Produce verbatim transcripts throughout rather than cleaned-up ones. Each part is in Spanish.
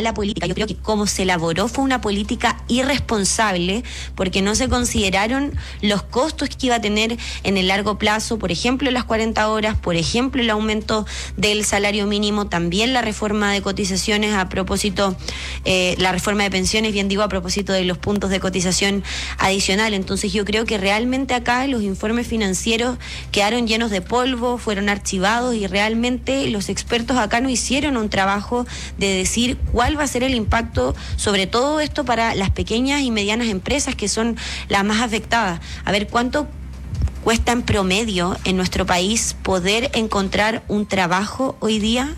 mala política. Yo creo que como se elaboró fue una política irresponsable porque no se consideraron los costos que iba a tener en el largo plazo, por ejemplo las cuarenta horas, por ejemplo el aumento del salario mínimo, también la reforma de cotizaciones a propósito, eh, la reforma de pensiones, bien digo, a propósito de los puntos de cotización adicional. Entonces yo creo que realmente acá los informes financieros quedaron llenos de polvo, fueron archivados y realmente los expertos acá no hicieron un trabajo de decir cuál va a ser el impacto sobre todo esto para las pequeñas y medianas empresas que son las más afectadas. A ver cuánto cuesta en promedio en nuestro país poder encontrar un trabajo hoy día.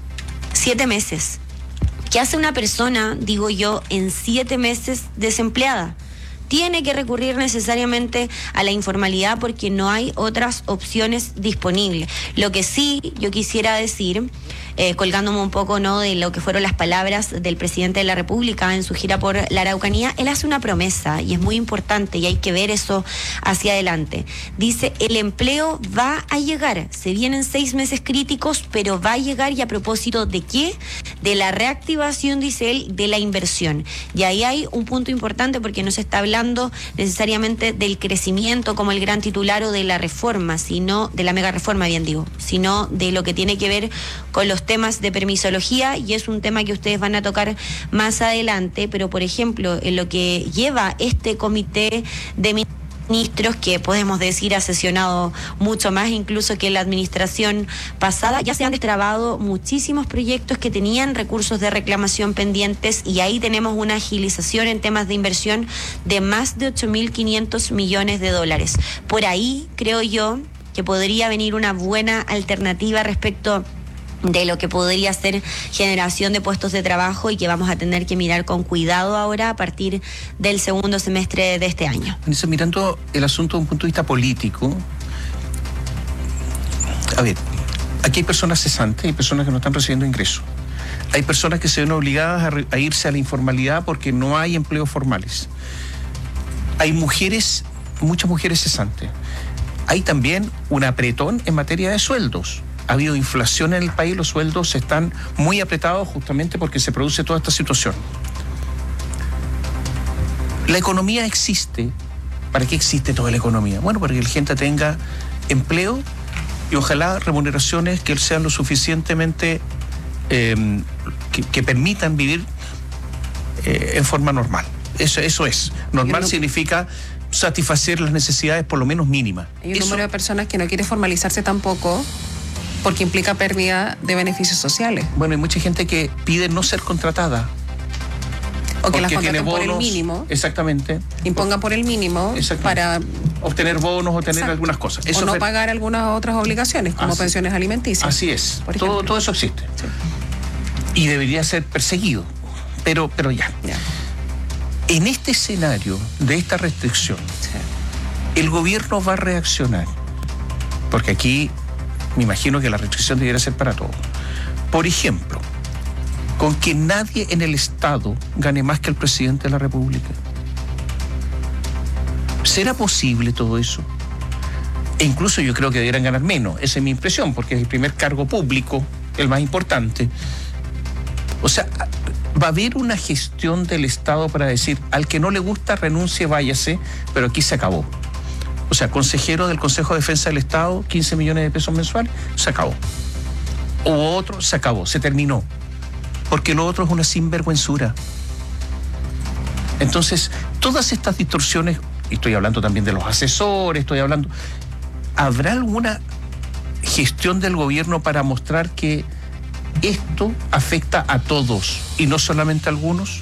Siete meses. ¿Qué hace una persona, digo yo, en siete meses desempleada? Tiene que recurrir necesariamente a la informalidad porque no hay otras opciones disponibles. Lo que sí yo quisiera decir, eh, colgándome un poco no de lo que fueron las palabras del presidente de la República en su gira por la Araucanía, él hace una promesa y es muy importante y hay que ver eso hacia adelante. Dice, el empleo va a llegar, se vienen seis meses críticos, pero va a llegar. ¿Y a propósito de qué? De la reactivación, dice él, de la inversión. Y ahí hay un punto importante porque no se está hablando necesariamente del crecimiento como el gran titular o de la reforma, sino de la mega reforma, bien digo, sino de lo que tiene que ver con los temas de permisología, y es un tema que ustedes van a tocar más adelante. Pero por ejemplo, en lo que lleva este comité de ministros, que podemos decir ha sesionado mucho más incluso que la administración pasada, ya se han destrabado muchísimos proyectos que tenían recursos de reclamación pendientes, y ahí tenemos una agilización en temas de inversión de más de ocho mil quinientos millones de dólares. Por ahí creo yo que podría venir una buena alternativa respecto de lo que podría ser generación de puestos de trabajo y que vamos a tener que mirar con cuidado ahora a partir del segundo semestre de este año. Vanessa, mirando el asunto desde un punto de vista político, a ver, aquí hay personas cesantes, hay personas que no están recibiendo ingresos, hay personas que se ven obligadas a, re, a irse a la informalidad porque no hay empleos formales, hay mujeres, muchas mujeres cesantes, hay también un apretón en materia de sueldos. Ha habido inflación en el país, los sueldos están muy apretados justamente porque se produce toda esta situación. La economía existe. ¿Para qué existe toda la economía? Bueno, para que la gente tenga empleo y ojalá remuneraciones que sean lo suficientemente eh, que, que permitan vivir eh, en forma normal. Eso, eso es. Normal no significa satisfacer las necesidades por lo menos mínimas. Hay un eso, número de personas que no quiere formalizarse tampoco, porque implica pérdida de beneficios sociales. Bueno, hay mucha gente que pide no ser contratada. O que las contraten por el mínimo. Exactamente. Impongan por el mínimo para obtener bonos, obtener Exacto. algunas cosas. Eso o no fer... pagar algunas otras obligaciones, como así, pensiones alimenticias. Así es. Todo, todo eso existe. Sí. Y debería ser perseguido. Pero, pero ya. ya. En este escenario de esta restricción, sí. el gobierno va a reaccionar. Porque aquí me imagino que la restricción debería ser para todos. Por ejemplo, con que nadie en el Estado gane más que el presidente de la República. ¿Será posible todo eso? E incluso yo creo que deberían ganar menos. Esa es mi impresión, porque es el primer cargo público, el más importante. O sea, va a haber una gestión del Estado para decir, al que no le gusta, renuncie, váyase, pero aquí se acabó. O sea, consejero del Consejo de Defensa del Estado, quince millones de pesos mensuales, se acabó. O otro, se acabó, se terminó. Porque lo otro es una sinvergüenzura. Entonces, todas estas distorsiones, y estoy hablando también de los asesores, estoy hablando... ¿Habrá alguna gestión del gobierno para mostrar que esto afecta a todos y no solamente a algunos?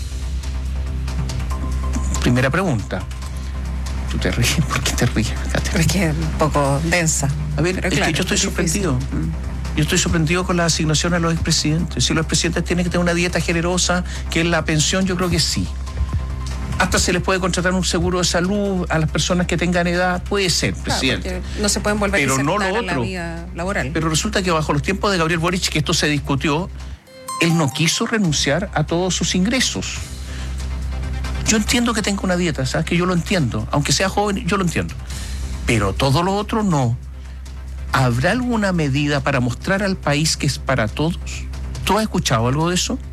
Primera pregunta. Tú te ríes, ¿por qué te ríes? Es que es un poco densa. A ver, pero es claro, que yo estoy sorprendido. Mm. Yo estoy sorprendido con la asignación a los expresidentes. Si los expresidentes tienen que tener una dieta generosa, que es la pensión, yo creo que sí. Hasta se les puede contratar un seguro de salud a las personas que tengan edad, puede ser, presidente. Claro, no se pueden volver pero a no lo a otro. la vida laboral. Pero resulta que bajo los tiempos de Gabriel Boric, que esto se discutió, él no quiso renunciar a todos sus ingresos. Yo entiendo que tenga una dieta, ¿sabes? Que yo lo entiendo. Aunque sea joven, yo lo entiendo. Pero todo lo otro no. ¿Habrá alguna medida para mostrar al país que es para todos? ¿Tú has escuchado algo de eso?